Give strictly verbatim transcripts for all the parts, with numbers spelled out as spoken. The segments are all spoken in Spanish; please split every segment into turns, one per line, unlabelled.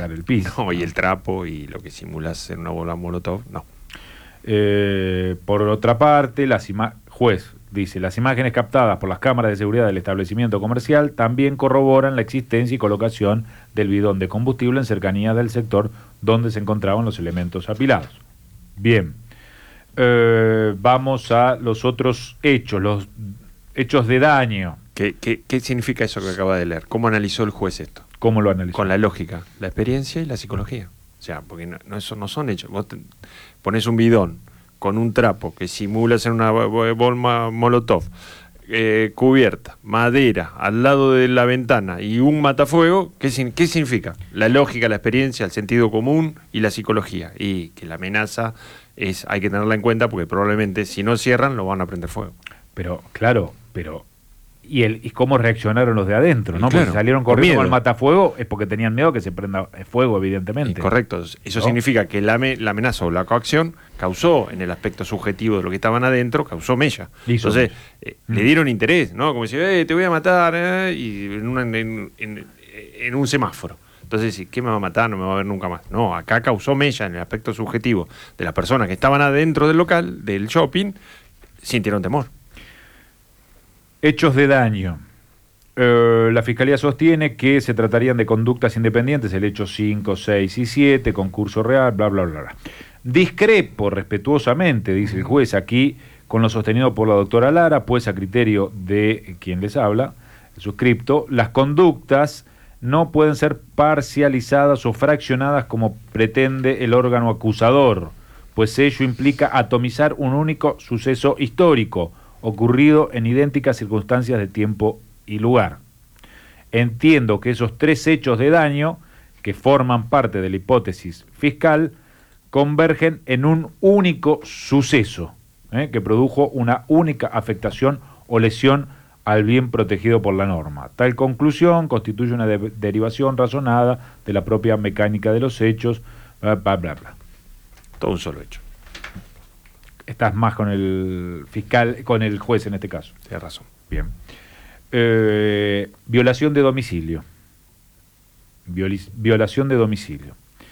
tocar el piso.
No, y el trapo y lo que simula ser una bola molotov, no.
Eh, por otra parte, las ima- juez dice, las imágenes captadas por las cámaras de seguridad del establecimiento comercial también corroboran la existencia y colocación del bidón de combustible en cercanía del sector donde se encontraban los elementos apilados. Bien, eh, vamos a los otros hechos, los hechos de daño.
¿Qué, qué, ¿Qué significa eso que acaba de leer? ¿Cómo analizó el juez esto?
¿Cómo lo analizó?
Con la lógica, la experiencia y la psicología. O sea, porque no, no, eso no son hechos. Vos te pones un bidón con un trapo que simula ser una bomba molotov, eh, cubierta, madera, al lado de la ventana y un matafuego, ¿qué, ¿qué significa? La lógica, la experiencia, el sentido común y la psicología. Y que la amenaza es, hay que tenerla en cuenta porque probablemente si no cierran lo van a prender fuego.
Pero, claro, pero... Y, el, y cómo reaccionaron los de adentro, ¿no?
Claro,
porque salieron
con
corriendo
miedo.
con el matafuego es porque tenían miedo que se prenda fuego, evidentemente.
Y correcto, eso
¿no?
significa que la, me, la amenaza o la coacción causó, en el aspecto subjetivo de lo que estaban adentro, causó mella.
Hizo
Entonces,
mella.
eh,
Mm.
le dieron interés, ¿no? Como decir, eh, te voy a matar, eh, y en, una, en, en, en un semáforo. Entonces, ¿qué me va a matar? No me va a ver nunca más. No, acá causó mella en el aspecto subjetivo de las personas que estaban adentro del local, del shopping, sintieron temor.
Hechos de daño. Eh, la Fiscalía sostiene que se tratarían de conductas independientes, el hecho cinco, seis y siete, concurso real, bla, bla, bla, bla. Discrepo respetuosamente, dice el juez aquí, con lo sostenido por la doctora Lara, pues a criterio de quien les habla, el suscripto, las conductas no pueden ser parcializadas o fraccionadas como pretende el órgano acusador, pues ello implica atomizar un único suceso histórico, ocurrido en idénticas circunstancias de tiempo y lugar. Entiendo que esos tres hechos de daño, que forman parte de la hipótesis fiscal, convergen en un único suceso, ¿eh? que produjo una única afectación o lesión al bien protegido por la norma. Tal conclusión constituye una de- derivación razonada de la propia mecánica de los hechos, bla, bla, bla, bla.
Todo un solo hecho.
Estás más con el fiscal, con el juez en este caso.
Tienes razón.
Bien. Eh, violación de domicilio. Violis- violación de domicilio.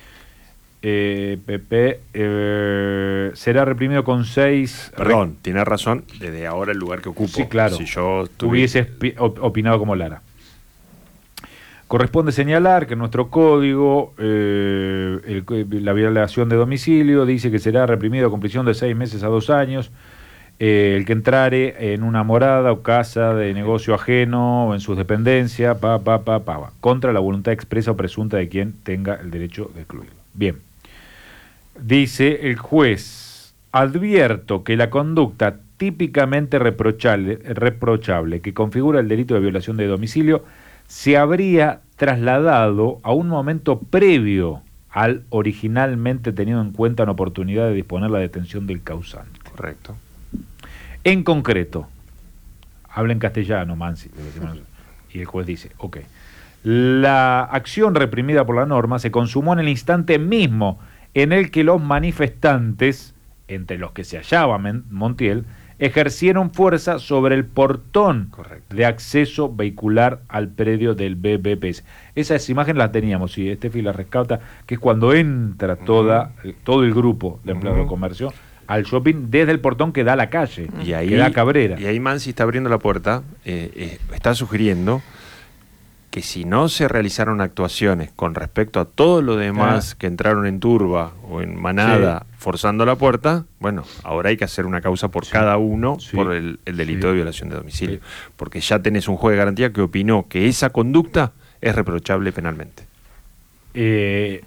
Eh, Pepe eh, será reprimido con seis.
Perdón, tienes razón, desde ahora el lugar que ocupo.
Sí, claro.
Si yo
Hubiese espi- op- opinado como Lara. Corresponde señalar que en nuestro código eh, el- la violación de domicilio dice que será reprimido con prisión de seis meses a dos años eh, el que entrare en una morada o casa de negocio ajeno o en sus dependencias, pa, pa, pa, pa, pa, contra la voluntad expresa o presunta de quien tenga el derecho de excluirlo. Bien. Dice el juez, advierto que la conducta típicamente reprochable, reprochable que configura el delito de violación de domicilio se habría trasladado a un momento previo al originalmente tenido en cuenta en oportunidad de disponer la detención del causante.
Correcto.
En concreto, habla en castellano, Mansi, le decimos nosotros, y el juez dice, ok, la acción reprimida por la norma se consumó en el instante mismo en el que los manifestantes, entre los que se hallaba Montiel, ejercieron fuerza sobre el portón
Correcto.
de acceso vehicular al predio del B B P S. Esas imágenes las teníamos, sí, Estefi las rescata, que es cuando entra toda, uh-huh. eh, todo el grupo de empleados uh-huh. de comercio al shopping desde el portón que da a la calle,
y ahí,
que da a Cabrera.
Y ahí Mansi está abriendo la puerta, eh, eh, está sugiriendo que si no se realizaron actuaciones con respecto a todos los demás ah. que entraron en turba o en manada sí. forzando la puerta, bueno, ahora hay que hacer una causa por sí. cada uno sí. por el, el delito sí. de violación de domicilio. Sí. Porque ya tenés un juez de garantía que opinó que esa conducta es reprochable penalmente.
Eh,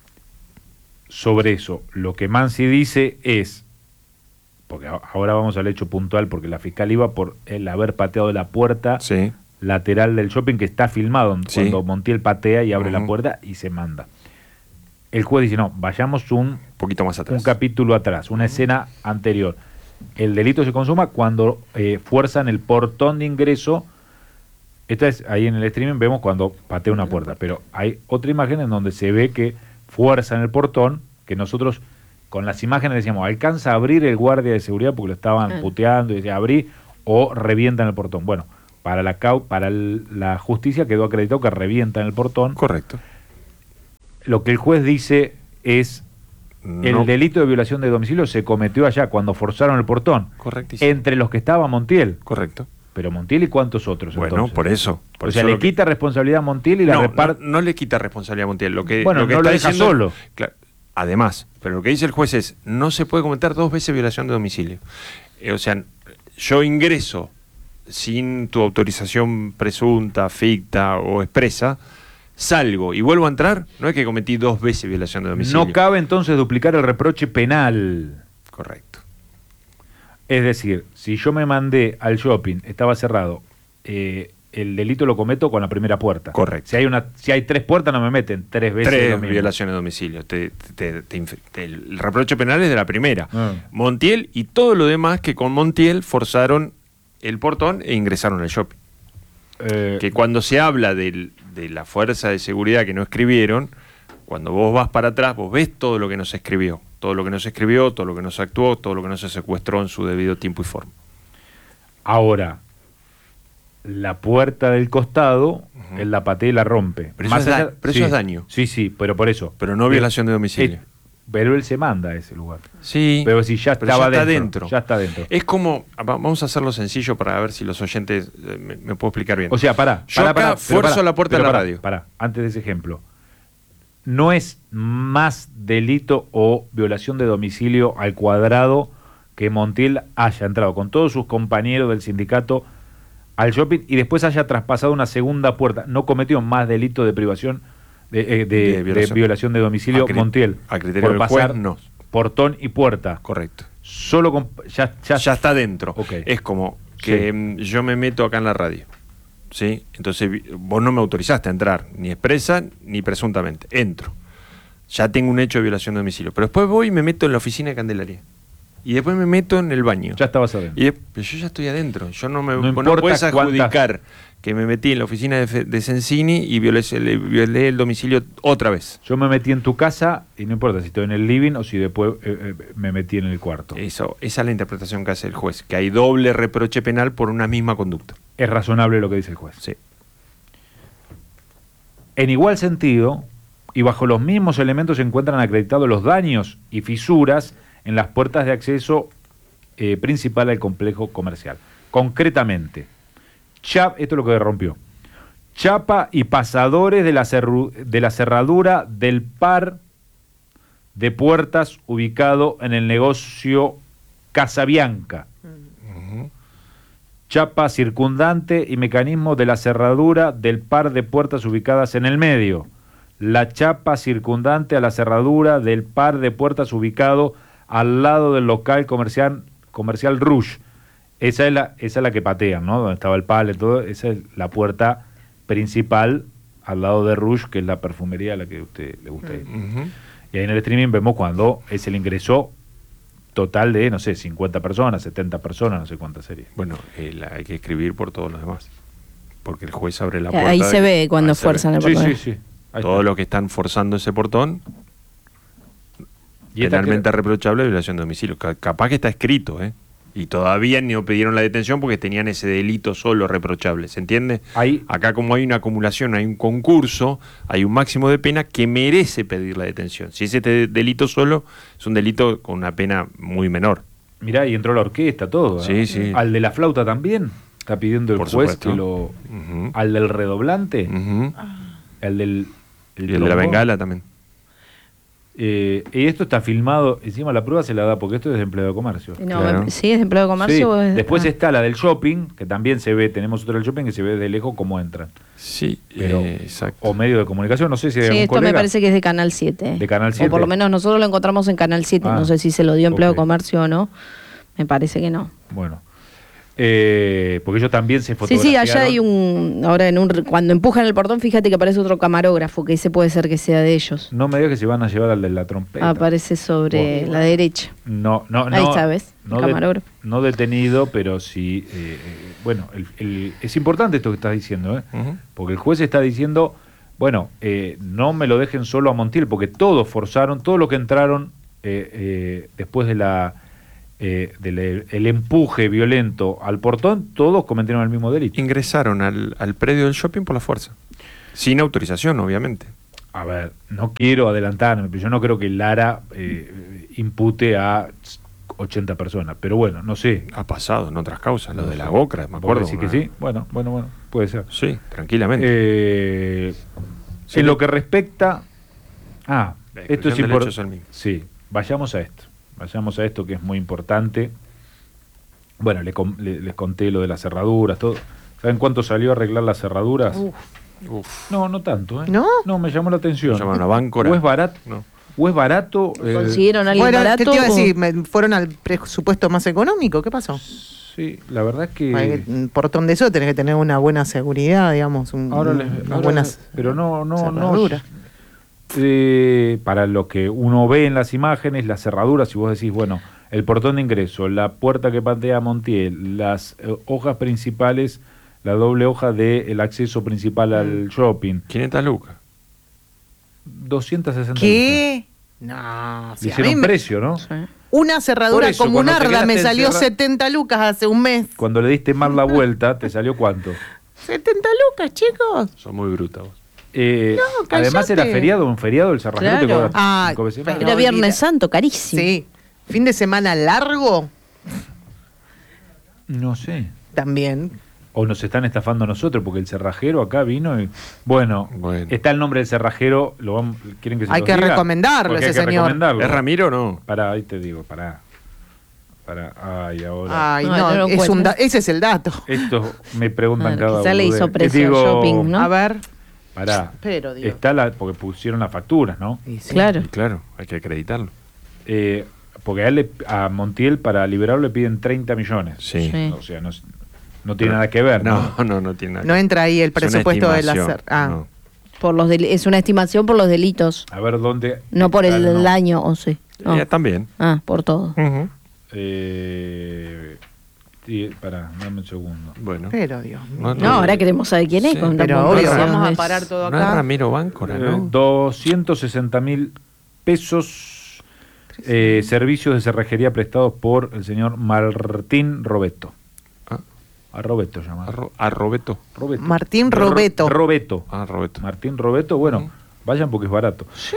sobre eso, lo que Mansi dice es, porque ahora vamos al hecho puntual, porque la fiscal iba por el haber pateado la puerta sí. lateral del shopping, que está filmado sí. cuando Montiel patea y abre uh-huh. la puerta y se manda. El juez dice, no, vayamos un
poquito más atrás,
un capítulo atrás, una uh-huh. escena anterior. El delito se consuma cuando eh, fuerzan el portón de ingreso. Esta es, ahí en el streaming vemos cuando patea una puerta, pero hay otra imagen en donde se ve que fuerzan el portón, que nosotros con las imágenes decíamos, alcanza a abrir el guardia de seguridad porque lo estaban uh-huh. puteando y decía, abrí, o revientan el portón. Bueno, para la cau- para el, la justicia quedó acreditado que revientan el portón.
Correcto.
lo que el juez dice es
No.
el delito de violación de domicilio se cometió allá cuando forzaron el portón.
Correctísimo.
Entre los que estaba Montiel.
Correcto.
Pero Montiel y cuántos otros.
Bueno,
entonces?
por eso. Por
o sea,
eso
le
lo que-
quita responsabilidad a Montiel y la
no,
reparte.
no, no le quita responsabilidad a Montiel. Lo que,
Bueno,
lo que
no
está
lo deja
diciendo-
solo.
Claro, además, pero lo que dice el juez es, no se puede cometer dos veces violación de domicilio. Eh, o sea, yo ingreso sin tu autorización presunta, ficta o expresa, salgo y vuelvo a entrar, no es que cometí dos veces violación de domicilio.
No cabe entonces duplicar el reproche penal.
Correcto.
Es decir, si yo me mandé al shopping, estaba cerrado, eh, el delito lo cometo con la primera puerta.
Correcto.
Si hay una, si hay tres puertas no me meten tres veces. lo
Tres
mismo.
violaciones de domicilio. Te- te- te inf- te- el reproche penal es de la primera.
Ah.
Montiel y todo lo demás que con Montiel forzaron el portón e ingresaron al shopping.
Eh,
Que cuando se habla del- de la fuerza de seguridad que no escribieron, cuando vos vas para atrás, vos ves todo lo que no se escribió. Todo lo que no se escribió, todo lo que no se actuó, todo lo que no se secuestró en su debido tiempo y forma.
Ahora, la puerta del costado,
Ujú.
él la patea y la rompe.
Pero eso es da- pero eso
sí,
es daño.
Sí, sí, pero por eso.
Pero no violación de domicilio.
Eh, pero él se manda a ese lugar.
Sí,
Pero si ya
pero
estaba
ya está
dentro,
dentro.
ya está dentro.
Es como, va- vamos a hacerlo sencillo para ver si los oyentes eh, me, me puedo explicar bien.
O sea, pará.
Yo
pará,
acá
pará, pero
fuerzo
pará,
la puerta de
pero
la
pará,
radio.
Pará, antes de ese ejemplo. ¿No es más delito o violación de domicilio al cuadrado que Montiel haya entrado con todos sus compañeros del sindicato al shopping y después haya traspasado una segunda puerta? ¿No cometió más delito de privación de, eh, de-
De
de
violación.
violación. de domicilio
A cri-
Montiel?
a criterio
por
del juez,
pasar
no.
portón y puerta.
Correcto.
Solo con, ya, ya,
Ya está dentro.
Ok.
Es como que
Sí.
mm, yo me meto acá en la radio. ¿Sí? Entonces vi- vos no me autorizaste a entrar, ni expresa ni presuntamente. Entro. Ya tengo un hecho de violación de domicilio. Pero después voy y me meto en la oficina de Candelaria. Y después me meto en el baño.
ya estabas adentro.
Y de- pero yo ya estoy adentro. Yo no me
No
no,
importa
puedes
cuántas-
adjudicar que me metí en la oficina de, Fe- de Sensini y violé, le violé el domicilio otra vez.
Yo me metí en tu casa y no importa si estoy en el living o si después eh, eh, me metí en el cuarto.
Eso, esa es la interpretación que hace el juez, que hay doble reproche penal por una misma conducta.
Es razonable lo que dice el juez.
Sí.
En igual sentido, y bajo los mismos elementos se encuentran acreditados los daños y fisuras en las puertas de acceso eh, principal al complejo comercial. Concretamente, chap, esto es lo que rompió. Chapa y pasadores de la, cerru- de la cerradura del par de puertas ubicado en el negocio Casabianca.
Ujú.
Chapa circundante y mecanismo de la cerradura del par de puertas ubicadas en el medio. La chapa circundante a la cerradura del par de puertas ubicado al lado del local comercial, comercial Rouge. Esa es la, esa es la que patean, ¿no? Donde estaba el palo y todo. Esa es la puerta principal al lado de Rouge, que es la perfumería a la que a usted le gusta ir.
Ujú.
Y ahí en el streaming vemos cuando es el ingreso total de, no sé, cincuenta personas, setenta personas, no sé cuántas series.
Bueno, eh, la- hay que escribir por todos los demás. Porque el juez abre la puerta.
Ahí
de-
se ve cuando
Ahí se
fuerzan el
Sí,
portón.
sí, sí. Ahí
Todos
está.
los que están forzando ese portón,
Y esta
penalmente
que-
reprochable violación de domicilio. Ca- capaz que está escrito, ¿eh? Y todavía no pidieron la detención porque tenían ese delito solo reprochable, ¿se entiende?
Ahí-
Acá como hay una acumulación, hay un concurso, hay un máximo de pena que merece pedir la detención. Si ese te- delito solo es un delito con una pena muy menor.
Mirá, y entró la orquesta, todo.
Sí,
¿eh?
sí.
Al de la flauta también. Está pidiendo el
Por
juez
supuesto.
que lo.
Ujú.
Al del redoblante.
Ujú.
El del.
Y el de la
trombón.
bengala también.
Eh, y esto está filmado. Encima la prueba se la da porque esto es de empleado de comercio.
No,
Claro.
me- ¿sí es de empleado de
Sí.
comercio? o es-
Después
ah.
está la del shopping, que también se ve. Tenemos otra del shopping que se ve de lejos cómo entran.
Sí,
Pero,
eh, exacto.
o medio de comunicación, no sé si hay
Sí,
algún
esto me
colega.
parece que es de Canal siete.
¿De Canal siete?
O por lo menos nosotros lo encontramos en Canal siete.
Ah,
No sé si se lo dio empleado
ok.
de comercio o no. Me parece que no.
Bueno. Eh, porque ellos también se
Sí,
fotografiaron.
sí, allá hay un... Ahora, en un cuando empujan el portón, fíjate que aparece otro camarógrafo, que ese puede ser que sea de ellos.
No me digas que se van a llevar al de la trompeta.
Aparece sobre
Bueno.
la derecha.
No, no, no.
Ahí está, ¿ves? El
No, de-
camarógrafo.
no detenido, pero sí. eh, eh, bueno, el- el- es importante esto que estás diciendo, ¿eh?
Ujú.
Porque el juez está diciendo, bueno, eh, no me lo dejen solo a Montiel, porque todos forzaron, todos los que entraron eh, eh, después de la eh, del el empuje violento al portón, todos cometieron el mismo delito.
Ingresaron al, al predio del shopping por la fuerza. Sin autorización, obviamente.
A ver, no quiero adelantarme, pero yo no creo que Lara eh, impute a ochenta personas, pero bueno, no sé.
Ha pasado en otras causas, lo
No
de
sé.
la Boca, me
¿Vos
acuerdo.
decís que
una-
sí? Bueno, bueno, bueno, puede ser.
Sí, tranquilamente.
Eh,
Sí.
en lo que respecta... Ah,
La
esto es
exclusión del hecho
importante.
es el mismo.
Sí, vayamos a esto. Vayamos a esto que es muy importante. Bueno, le com- le- les conté lo de las cerraduras, todo. ¿Saben cuánto salió a arreglar las cerraduras?
Uf.
Uf,
No, no tanto, ¿eh?
¿No?
No, me llamó la atención.
¿lo llaman a Báncora?
O es barato,
No.
o es barato. eh,
¿Consiguieron a alguien
Bueno,
barato?
¿qué te iba a
o-
decir? ¿Me- ¿Fueron al presupuesto más económico? ¿Qué pasó?
Sí, la verdad es que...
Hay un portón de eso tenés que tener una buena seguridad, digamos, un,
Ahora les,
unas
ahora
buenas
les- pero no, no, no.
cerraduras.
eh, para lo que uno ve en las imágenes, las cerraduras, si vos decís, bueno, el portón de ingreso, la puerta que patea Montiel, las eh, hojas principales, la doble hoja del acceso principal al shopping,
quinientas lucas.
doscientas sesenta.
¿Qué? No,
lucas.
si
Le
a mí
hicieron
me-
precio, ¿no?
Sí.
una cerradura
Por eso,
como un
cuando te
arda me
quedaste
salió
encerra-
setenta lucas hace un mes.
Cuando le diste mal la vuelta, ¿te salió cuánto?
setenta lucas, chicos.
Son muy brutas vos.
Eh,
No,
además
cállate.
era feriado, un feriado, el cerrajero te
Claro.
cobra
Ah,
cinco veces más.
pero-
Era
olvida.
Viernes Santo, carísimo.
Sí. Fin de semana largo
No sé.
también.
O nos están estafando a nosotros, porque el cerrajero acá vino y... Bueno,
Bueno.
está el nombre del cerrajero, lo vamos- ¿quieren que se
Hay
los
que
diga?
recomendarlo
Porque hay
ese
que
señor.
recomendarlo.
¿Es Ramiro o no?
Pará, ahí te digo, pará. Pará, ay, ahora...
Ay,
No,
no,
no lo
es un da-
encuentro.
ese es el dato.
Esto me preguntan
Claro,
cada
quizá le
boludez.
hizo
Eh,
precio al
digo,
shopping, ¿no?
A ver.
Pará,
Pero, Dios.
está la... porque pusieron las facturas, ¿no?
Y sí.
Claro.
Y claro, hay que acreditarlo.
Eh, porque a, él le- a Montiel para liberarlo le piden treinta millones.
Sí.
Sí.
O sea, no, es- no tiene nada que ver, ¿no?
No, no, no tiene nada.
No entra ahí el
Es una
presupuesto de la
estimación,
cer- ah.
no.
Por los del- es una estimación por los delitos,
A ver dónde...
no por el,
Ah, no.
el año, o sí. No.
Eh, también.
Ah, por todo.
Ujú.
Eh, sí, pará, dame un segundo.
Bueno.
Pero, Dios mío.
No,
No, ahora queremos saber quién es.
Sí.
con la
Pero obvio,
puntuación.
vamos a
Es-
parar todo
No es
acá.
Ramiro Báncora,
Eh,
¿no?
doscientos sesenta mil pesos, eh, servicios de cerrajería prestados por el señor Martín Robeto.
Ah,
A Robeto llama.
a, Ro- a Roberto.
Robeto.
Martín
Ro-
Robeto.
Robeto.
Ah, Roberto.
Martín Robeto, bueno,
Ujú.
vayan porque es barato.
Sí.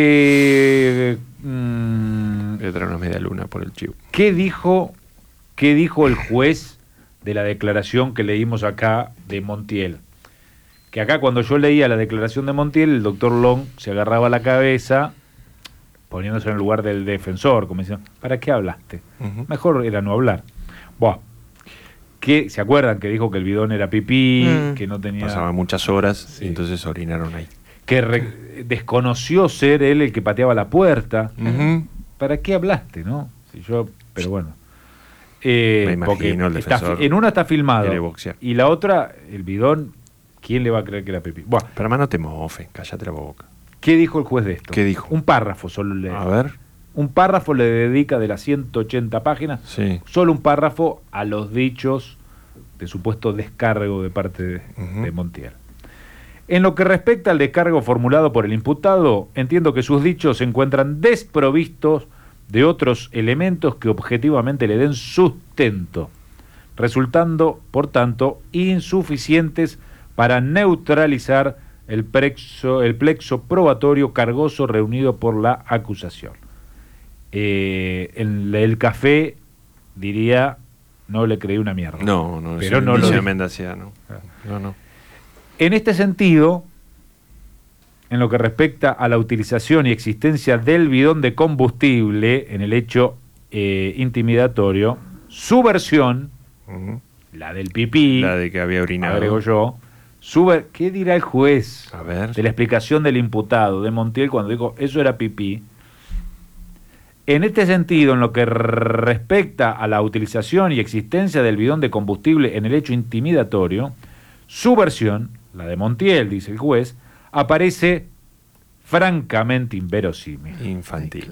Eh, mm,
Le trae una media luna por el chivo.
¿Qué dijo, qué dijo el juez de la declaración que leímos acá de Montiel? Que acá cuando yo leía la declaración de Montiel, el doctor Long se agarraba la cabeza poniéndose en el lugar del defensor, como diciendo, ¿para qué hablaste?
Ujú.
Mejor era no hablar. Buah. ¿Qué, ¿Se acuerdan que dijo que el bidón era pipí,
Mm.
que no tenía...
Pasaban muchas horas
Sí.
y entonces orinaron ahí.
que re- desconoció ser él el que pateaba la puerta?
Ujú.
¿Para qué hablaste, no? Si yo, pero bueno. Eh,
Me imagino
porque
el
está
defensor
fi- en una está filmado
quiere boxear.
y la otra, el bidón, ¿quién le va a creer que era pipí? Buah,
Pero hermano, no te mofes, cállate la boca.
¿qué dijo el juez de esto?
¿Qué dijo?
Un párrafo solo le
A ver.
Un párrafo le dedica de las ciento ochenta páginas,
Sí.
solo un párrafo a los dichos de supuesto descargo de parte de,
Ujú.
de Montiel. En lo que respecta al descargo formulado por el imputado, entiendo que sus dichos se encuentran desprovistos de otros elementos que objetivamente le den sustento, resultando, por tanto, insuficientes para neutralizar el plexo, el plexo probatorio cargoso reunido por la acusación. Eh, en el café diría, no le creí una mierda.
No, no,
Pero
es
no lo
Inicio
dijo.
Mendaciano. No, no.
En este sentido, en lo que respecta a la utilización y existencia del bidón de combustible en el hecho eh, intimidatorio, su versión,
Ujú.
la del pipí,
La de que había orinado.
agrego yo, su ver- ¿qué dirá el juez
A ver.
de la explicación del imputado, de Montiel, cuando dijo eso era pipí? En este sentido, en lo que respecta a la utilización y existencia del bidón de combustible en el hecho intimidatorio, su versión, la de Montiel, dice el juez, aparece francamente inverosímil,
Infantil.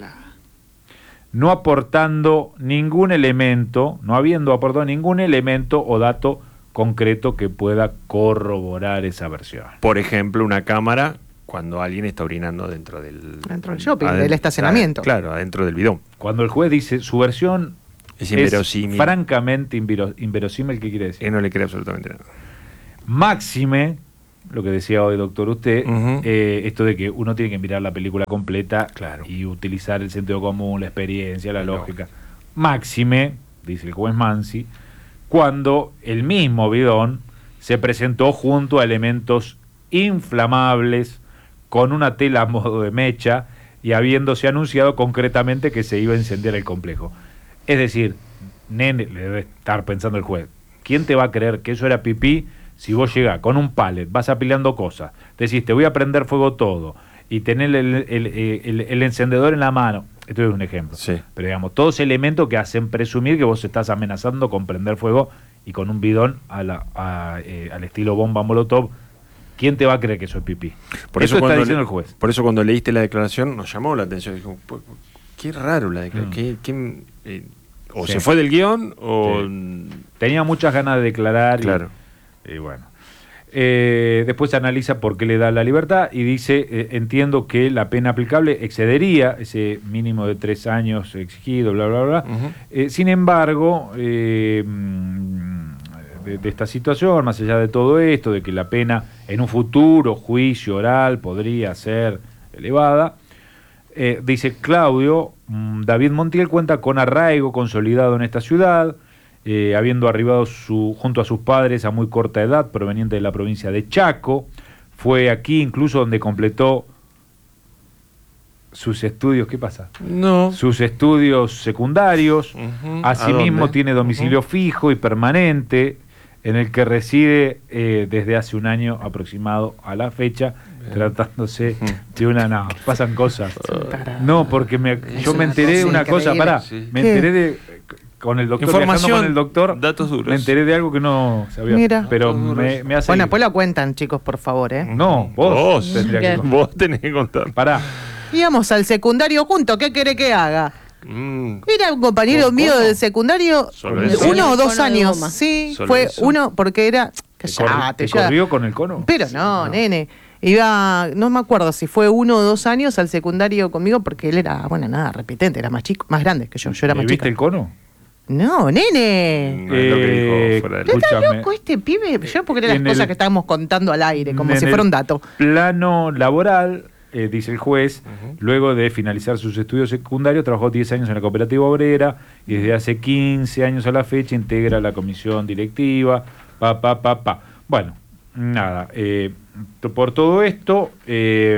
no aportando ningún elemento, no habiendo aportado ningún elemento o dato concreto que pueda corroborar esa versión.
Por ejemplo, una cámara cuando alguien está orinando dentro del...
Dentro del shopping,
adent-
del estacionamiento.
Claro, adentro del bidón.
Cuando el juez dice su versión
Es inverosímil.
francamente invero- inverosímil, ¿qué quiere decir?
Él no le cree absolutamente nada.
Máxime lo que decía hoy, doctor, usted,
Ujú.
eh, esto de que uno tiene que mirar la película completa
Claro.
y utilizar el sentido común, la experiencia, la
La
lógica. Máxime, dice el juez Mansi, cuando el mismo bidón se presentó junto a elementos inflamables con una tela a modo de mecha y habiéndose anunciado concretamente que se iba a incendiar el complejo. Es decir, nene, le debe estar pensando el juez, ¿quién te va a creer que eso era pipí si vos llegás con un pallet, vas apilando cosas, decís, te voy a prender fuego todo, y tenés el, el, el, el, el encendedor en la mano? Esto es un ejemplo.
Sí.
Pero digamos, todos elementos que hacen presumir que vos estás amenazando con prender fuego y con un bidón a la, a, eh, al estilo bomba molotov. ¿Quién te va a creer que eso es pipí?
Por
eso,
eso
está
cuando
diciendo
le-
el juez.
Por eso cuando leíste la declaración nos llamó la atención. Dijo, "Pu- qué raro la declaración.
Mm.
qué- qué, eh, o
Sí.
se fue del guión o...
Sí. Tenía muchas ganas de declarar. y-
Claro.
Y, bueno. Eh, después analiza por qué le da la libertad y dice, eh, entiendo que la pena aplicable excedería ese mínimo de tres años exigido, bla, bla, bla.
Ujú.
Eh, sin embargo, eh, mm, de, de esta situación, más allá de todo esto, de que la pena en un futuro juicio oral podría ser elevada, eh, dice Claudio, mm, David Montiel cuenta con arraigo consolidado en esta ciudad, eh, habiendo arribado su, junto a sus padres a muy corta edad, proveniente de la provincia de Chaco. Fue aquí incluso donde completó sus estudios, ¿qué pasa?
No.
Sus estudios secundarios.
Ujú. ¿A
Asimismo
dónde?
tiene domicilio
Ujú.
fijo y permanente, en el que reside eh, desde hace un año aproximado a la fecha, tratándose de una... No, pasan cosas. No, porque me,
Es
yo me
una
enteré de
cosa
una cosa,
increíble.
pará,
Sí.
me
¿Qué?
enteré de... Con el doctor,
Información,
viajando con el doctor,
datos duros.
me enteré de algo que no sabía.
Mira.
Pero
Datos duros.
me, me hace...
Bueno, pues lo cuentan, chicos, por favor, ¿eh?
No, vos,
Vos.
tendría que...
¿Qué?
Vos tenés que contar.
Pará,
Íbamos al secundario juntos, ¿qué quiere que haga?
Mm.
Era un compañero
¿Cómo?
mío del secundario,
Solo
uno
eso.
o
Con el
dos
cono de
años.
goma.
Sí,
Solo
fue
eso.
uno porque era...
¿te, corri-
Callate,
te
ya.
corrió con el cono?
Pero no, nene. Iba, no me acuerdo si fue uno o dos años al secundario conmigo porque él era, bueno, nada, repetente, era más chico, más grande que yo, yo era
¿Le
más
viste
chica.
el cono?
No, nene.
No es lo que
Eh,
dijo fuera del-
¿No está
escúchame.
loco este pibe? Yo porque eran las
En
cosas
el-
que estábamos contando al aire, como
En
si
el
fuera un dato.
Plano laboral, eh, dice el juez,
Ujú.
luego de finalizar sus estudios secundarios, trabajó diez años en la cooperativa obrera y desde hace quince años a la fecha integra la comisión directiva, pa, pa, pa, pa. Bueno, nada, eh, t- por todo esto, eh,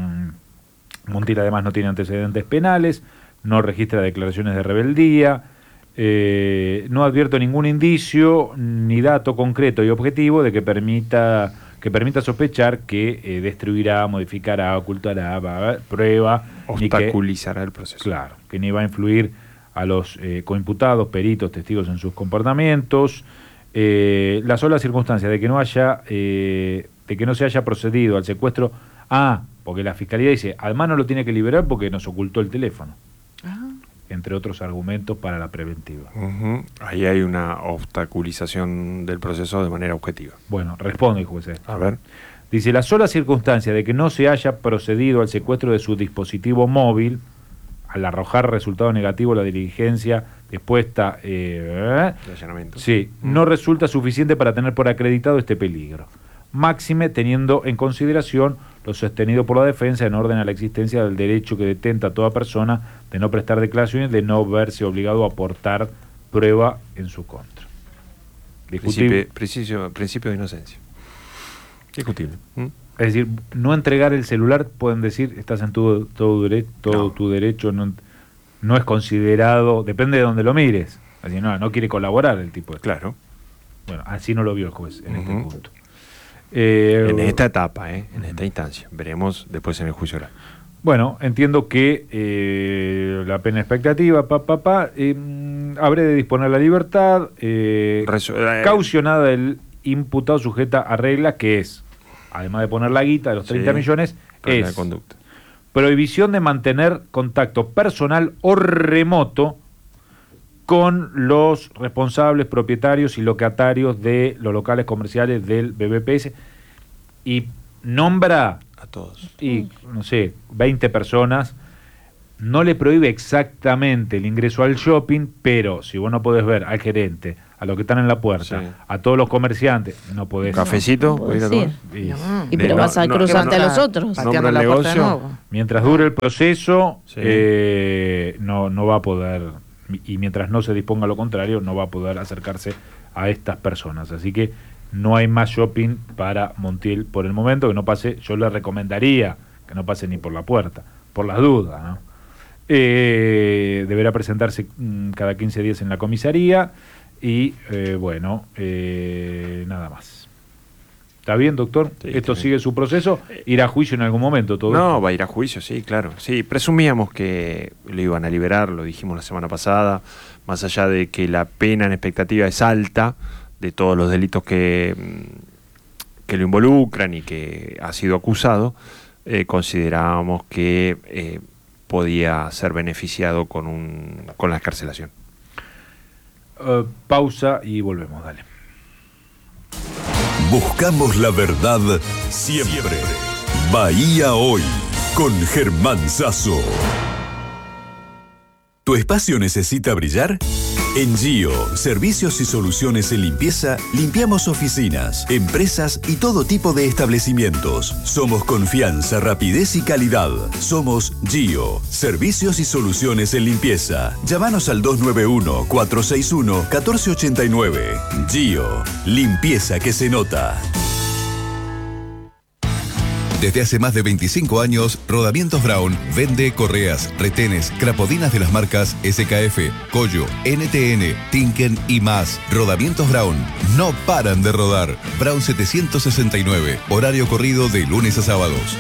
Montiel además no tiene antecedentes penales, no registra declaraciones de rebeldía, eh, no advierto ningún indicio ni dato concreto y objetivo de que permita que permita sospechar que eh, destruirá, modificará, ocultará, va a haber prueba, ni que,
Obstaculizará el proceso.
claro, que ni va a influir a los eh, coimputados, peritos, testigos en sus comportamientos. Eh, la sola circunstancia de que no haya, eh, de que no se haya procedido al secuestro, ah, porque la fiscalía dice, además no lo tiene que liberar porque nos ocultó el teléfono, entre otros argumentos para la preventiva.
Ujú. Ahí hay una obstaculización del proceso de manera objetiva.
Bueno, responde el juez.
A ver.
Dice, la sola circunstancia de que no se haya procedido al secuestro de su dispositivo móvil, al arrojar resultado negativo la diligencia dispuesta, eh,
De allanamiento.
sí, no resulta suficiente para tener por acreditado este peligro. Máxime teniendo en consideración lo sostenido por la defensa en orden a la existencia del derecho que detenta a toda persona de no prestar declaraciones, de no verse obligado a aportar prueba en su contra. Discutible.
Principio, principio, principio de inocencia. Discutible. ¿Mm?
Es decir, no entregar el celular, pueden decir, estás en tu, todo, dere- todo
No.
tu derecho, no, no es considerado, depende de donde lo mires. Así, no, no quiere colaborar el tipo.
Claro.
Bueno, así no lo vio el juez en este
Ujú.
punto. Eh,
En esta etapa, ¿eh? En esta instancia. Veremos después en el juicio oral.
Bueno, entiendo que eh, la pena expectativa, pa, pa, pa, eh, mm, habré de disponer la libertad, eh,
Resu- eh,
caucionada el imputado sujeta a regla, que es, además de poner la guita de los treinta
Sí,
millones,
regla de
es
conducta.
prohibición de mantener contacto personal o remoto con los responsables, propietarios y locatarios de los locales comerciales del B B P S y nombra,
A todos.
y no sé, veinte personas. No le prohíbe exactamente el ingreso al shopping, pero si vos no podés ver al gerente, a los que están en la puerta,
Sí.
a todos los comerciantes, no podés.
¿Cafecito?
No,
¿Podés ir a
puedo
tomar?
Y-
No.
Y pero
No,
vas a
no,
cruzarte
no,
a los
no.
otros.
Pa-
Pateando
Nombra
la
el
puerta de
negocio.
nuevo.
Mientras dure el proceso,
Sí.
eh, no, no va a poder, y mientras no se disponga lo contrario, no va a poder acercarse a estas personas. Así que no hay más shopping para Montiel por el momento, que no pase, yo le recomendaría que no pase ni por la puerta, por las dudas, ¿no? Eh, deberá presentarse mm, cada quince días en la comisaría y, eh, bueno, eh, nada más. ¿Está bien, doctor?
Sí,
¿Esto
está
sigue
bien.
su proceso? ¿Irá a juicio en algún momento todo esto?
No, va a ir a juicio, sí, claro. Sí, presumíamos que lo iban a liberar, lo dijimos la semana pasada, más allá de que la pena en expectativa es alta de todos los delitos que, mm, que lo involucran y que ha sido acusado, eh, considerábamos que eh, podía ser beneficiado con, un, con la escarcelación.
Eh, pausa y volvemos, dale.
Buscamos la verdad siempre. Bahía Hoy, con Germán Sasso. ¿Tu espacio necesita brillar? En Gio, servicios y soluciones en limpieza, limpiamos oficinas, empresas y todo tipo de establecimientos. Somos confianza, rapidez y calidad. Somos Gio, servicios y soluciones en limpieza. Llámanos al dos nueve uno, cuatro seis uno, uno cuatro ocho nueve. Gio, limpieza que se nota. Desde hace más de veinticinco años, Rodamientos Brown vende correas, retenes, crapodinas de las marcas S K F, Collo, N T N, Tinken y más. Rodamientos Brown no paran de rodar. Brown setecientos sesenta y nueve, horario corrido de lunes a sábados.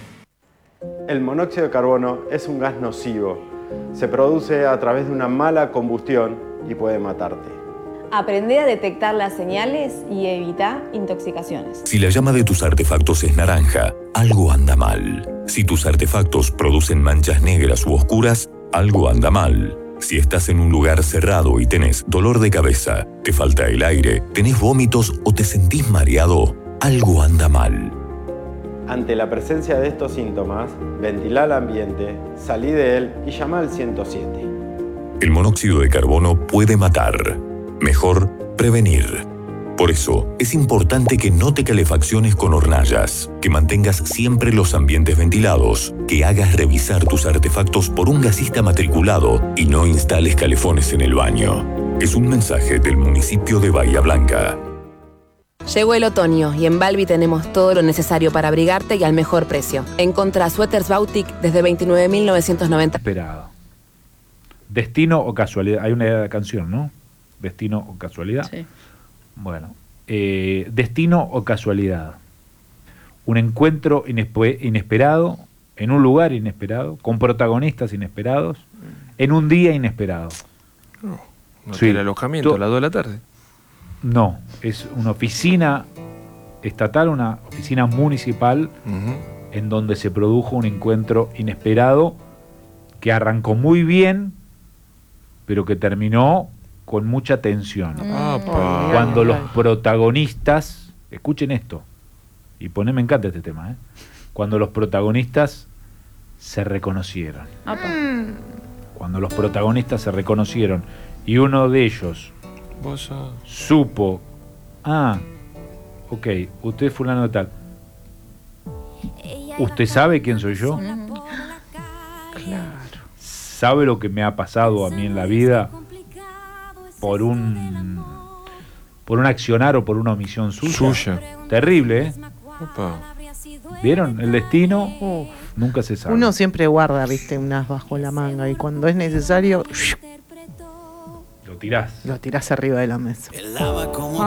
El monóxido de carbono es un gas nocivo. Se produce a través de una mala combustión y puede matarte.
Aprende a detectar las señales y evita intoxicaciones.
Si la llama de tus artefactos es naranja, algo anda mal. Si tus artefactos producen manchas negras u oscuras, algo anda mal. Si estás en un lugar cerrado y tenés dolor de cabeza, te falta el aire, tenés vómitos o te sentís mareado, algo anda mal.
Ante la presencia de estos síntomas, ventila el ambiente, salí de él y llama al ciento siete.
El monóxido de carbono puede matar. Mejor prevenir. Por eso, es importante que no te calefacciones con hornallas, que mantengas siempre los ambientes ventilados, que hagas revisar tus artefactos por un gasista matriculado y no instales calefones en el baño. Es un mensaje del municipio de Bahía Blanca.
Llegó el otoño y en Balbi tenemos todo lo necesario para abrigarte y al mejor precio. Encontrá suéteres Bautic desde veintinueve mil novecientos noventa.
Esperado. Destino o casualidad. Hay una canción, ¿no? Destino o casualidad.
Sí.
Bueno, eh, destino o casualidad. Un encuentro inespe- inesperado, en un lugar inesperado, con protagonistas inesperados, en un día inesperado.
No, no
Sí.
tiene alojamiento
To-
a las dos de la tarde.
No, es una oficina estatal, una oficina municipal,
Ujú.
en donde se produjo un encuentro inesperado que arrancó muy bien, pero que terminó con mucha tensión.
Apa.
Cuando los protagonistas, escuchen esto, y poneme, me encanta este tema, ¿eh? Cuando los protagonistas se reconocieron.
Apa.
Cuando los protagonistas se reconocieron y uno de ellos
Vos sos-
supo, ah, ok, usted es fulano de tal, ¿usted sabe quién soy yo? ¿Sabe lo que me ha pasado a mí en la vida por un por un accionar o por una omisión suya?
Suya.
Terrible, ¿eh?
Opa.
¿Vieron? El destino nunca se sabe.
Uno siempre guarda, viste, unas bajo la manga y cuando es necesario
Lo tirás.
lo tirás arriba de la mesa.